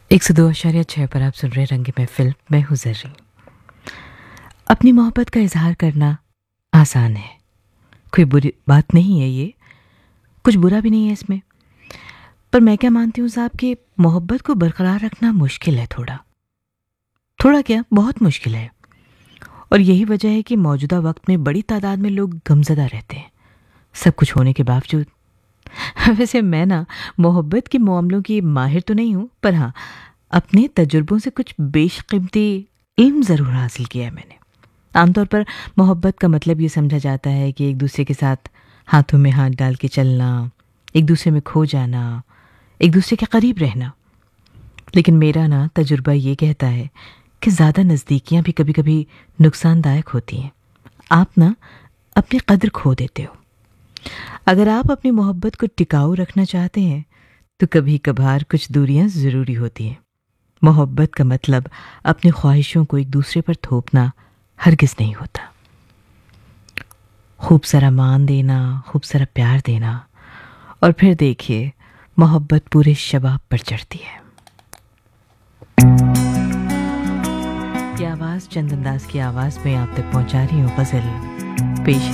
102.6 पर आप सुन रहे रंग महफिल। मैं हूँ ज़र्री। अपनी मोहब्बत का इजहार करना आसान है, कोई बुरी बात नहीं है, ये कुछ बुरा भी नहीं है इसमें। पर मैं क्या मानती हूँ साहब कि मोहब्बत को बरकरार रखना मुश्किल है, थोड़ा क्या बहुत मुश्किल है। और यही वजह है कि मौजूदा वक्त में बड़ी तादाद में लोग गमज़दा रहते हैं, सब कुछ होने के बावजूद। वैसे मैं ना मोहब्बत के मामलों की माहिर तो नहीं हूँ, पर हाँ अपने तजुर्बों से कुछ बेशकीमती इल्म ज़रूर हासिल किया है मैंने। आमतौर पर मोहब्बत का मतलब ये समझा जाता है कि एक दूसरे के साथ हाथों में हाथ डाल के चलना, एक दूसरे में खो जाना, एक दूसरे के करीब रहना। लेकिन मेरा ना तजुर्बा ये कहता है कि ज़्यादा नज़दीकियाँ भी कभी कभी नुकसानदायक होती हैं। आप ना अपनी कद्र खो देते हो। अगर आप अपनी मोहब्बत को टिकाऊ रखना चाहते हैं तो कभी कभार कुछ दूरियां ज़रूरी होती हैं। मोहब्बत का मतलब अपनी ख्वाहिशों को एक दूसरे पर थोपना हरगिज़ नहीं होता। खूब सारा मान देना, खूब सारा प्यार देना, और फिर देखिए मोहब्बत पूरे शबाब पर चढ़ती है। ये आवाज़ चंदन दास की आवाज़ में आप तक पहुंचा रही हूँ गज़ल पेश